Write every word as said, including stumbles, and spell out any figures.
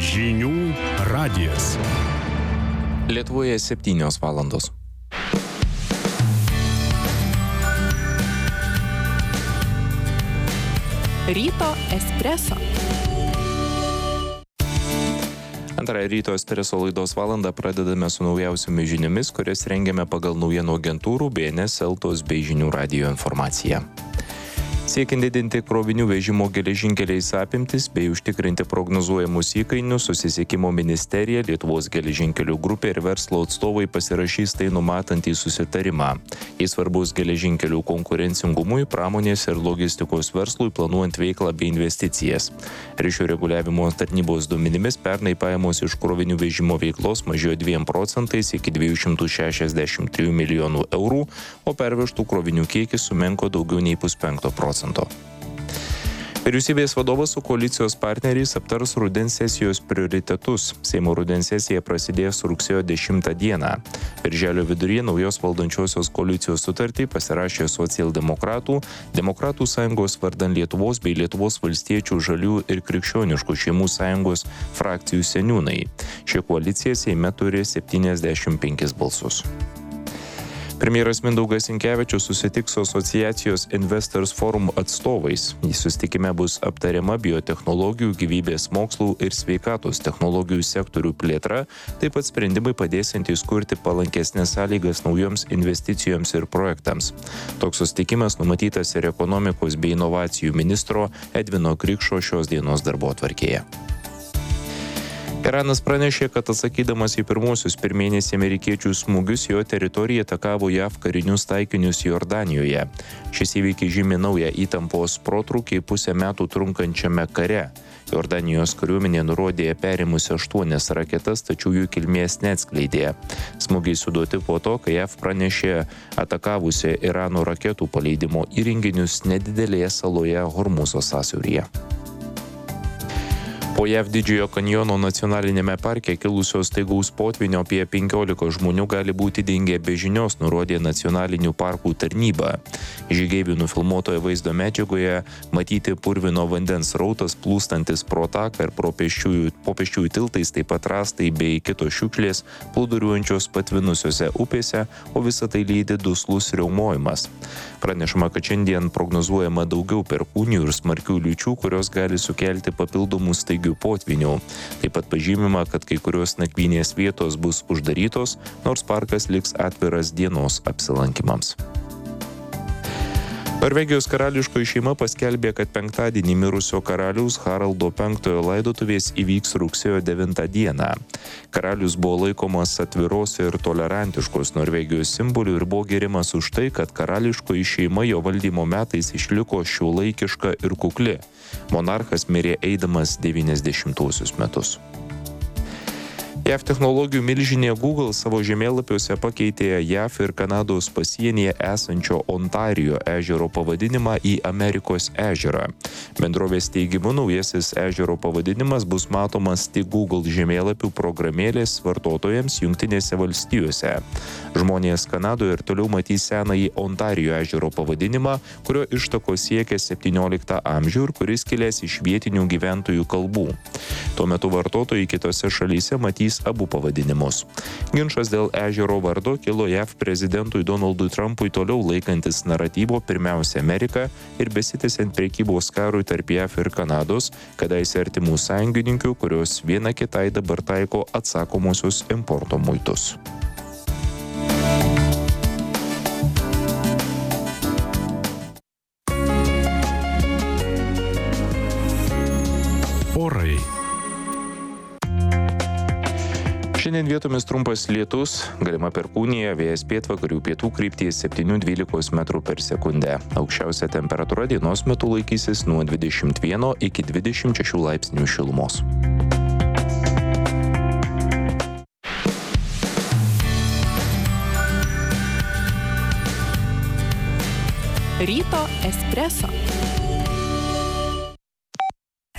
Žinių radijas. Lietuvoje septynios valandos. Ryto espreso. Antrąją ryto espreso laidos valandą pradedame su naujausiomis žiniomis, kurias rengiame pagal naujienų agentūrų B N S, Eltos bei Žinių radijo informaciją. Siekiant didinti krovinių vežimo geležinkeliais apimtis bei užtikrinti prognozuojamus įkainius, Susisiekimo ministerija, Lietuvos geležinkelių grupė ir verslo atstovai pasirašys tai numatantį susitarimą. Jis svarbus geležinkelių konkurencingumui, pramonės ir logistikos verslui planuojant veiklą bei investicijas. Ryšių reguliavimo tarnybos duomenimis pernai pajamos iš krovinių vežimo veiklos mažėjo dviem procentais iki dviejų šimtų šešiasdešimt trijų milijonų eurų, o pervežtų krovinių kiekis sumenko daugiau nei puspenkto procento. Vyriausybės vadovas su koalicijos partneriais aptars rudens sesijos prioritetus. Seimo rudens sesija prasidės rugsėjo dešimtą dieną. Birželio viduryje naujos valdančiosios koalicijos sutartį pasirašė Socialdemokratų, Demokratų sąjungos vardan Lietuvos bei Lietuvos valstiečių, žalių ir krikščioniškų šeimų sąjungos frakcijų seniūnai. Ši koalicija Seime turi septyniasdešimt penkis balsus. Premjeras Mindaugas Sinkevičius susitiks su asociacijos Investors Forum atstovais. Susitikime bus aptariama biotechnologijų, gyvybės mokslų ir sveikatos technologijų sektorių plėtra, taip pat sprendimai padėsiantys kurti palankesnės sąlygas naujoms investicijoms ir projektams. Toks susitikimas numatytas ir ekonomikos bei inovacijų ministro Edvino Krikšo šios dienos darbotvarkėje. Iranas pranešė, kad atsakydamas į pirmosius per mėnesį amerikiečių smūgius jo teritoriją atakavo J A V karinius taikinius Jordanijoje. Šis įvykis žymi naują įtampos protrūkį pusę metų trunkančiame kare. Jordanijos kariuomenė nurodė perimusi aštuonias raketas, tačiau jų kilmės neatskleidė. Smūgiai suduoti po to, kai J A V pranešė atakavusi Irano raketų paleidimo įrenginius nedidelėje saloje Hormuzo sąsiauryje. Po J A V Didžiojo kanjono nacionalinėme parke kilusio staigaus potvynio apie penkiolika žmonių gali būti dingę be žinios, nurodė nacionalinių parkų tarnyba. Žygeivių nufilmuotoje vaizdo medžiagoje matyti purvino vandens srautas plūstantis pro taką ir pro pėsčiųjų, po pėsčiųjų tiltais, taip pat rąstai bei kitos šiukšlės plūduriuojančios patvinusiose upėse, o visą tai lydi duslus riaumojimas. Pranešama, kad šiandien prognozuojama daugiau perkūnijų ir smarkių liūčių, kurios gali sukelti papildomų staigių potvynių. Taip pat pažymima, kad kai kurios nakvynės vietos bus uždarytos, nors parkas liks atviras dienos apsilankymams. Norvegijos karališkoji šeima paskelbė, kad penktadienį mirusio karaliaus Haraldo penktojo laidotuvės įvyks rugsėjo devintą dieną. Karalius buvo laikomas atviros ir tolerantiškos Norvegijos simboliu ir buvo girimas už tai, kad karališkoji šeima jo valdymo metais išliko šiuolaikiška ir kukli. Monarchas mirė eidamas devyniasdešimtuosius metus. J A V technologijų milžinė Google savo žemėlapiuose pakeitė J A V ir Kanados pasienyje esančio Ontarijo ežero pavadinimą į Amerikos ežerą. Bendrovės teigimu naujasis ežero pavadinimas bus matomas tik Google žemėlapių programėlės vartotojams Jungtinėse valstijose. Žmonės Kanadoje ir toliau matys senąjį Ontarijo ežero pavadinimą, kurio ištakos siekia septynioliktą amžių ir kuris kilęs iš vietinių gyventojų kalbų. Tuo metu vartotojai kitose šalyse matys abu pavadinimus. Ginčas dėl ežero vardo kilo J A V prezidentui Donaldui Trumpui toliau laikantis naratyvo pirmiausia Amerika ir besitęsiant prekybos karui tarp J A V ir Kanados, kadaise artimų sąjungininkių, kurios viena kitai dabar taiko atsakomosius importo muitus. Orai. Šiandien vietomis trumpas lietus, galima perkūnija, vėjas pietvakarių pietų krypties septynių dvylikos metrų per sekundę. Aukščiausia temperatūra dienos metu laikysis nuo dvidešimt vieno iki dvidešimt šešių laipsnių šilumos. Ryto espreso.